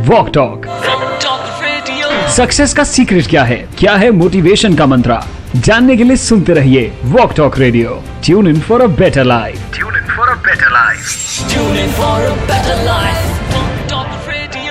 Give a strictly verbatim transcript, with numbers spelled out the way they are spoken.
Walk talk. Success का secret क्या है, क्या है मोटिवेशन का मंत्र, जानने के लिए सुनते रहिए walk talk radio. Tune in for a better life. Tune in for a better life. Tune in for a better life. Walk talk radio.